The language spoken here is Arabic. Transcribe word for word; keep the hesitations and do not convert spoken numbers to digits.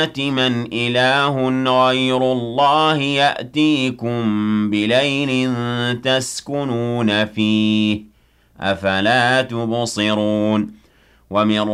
مَن إِلَٰهٌ غَيْرُ اللَّهِ يَأْتِيكُم بِلَيْلٍ تَسْكُنُونَ فِيهِ ۖ أَفَلَا تُبْصِرُونَ وَمِن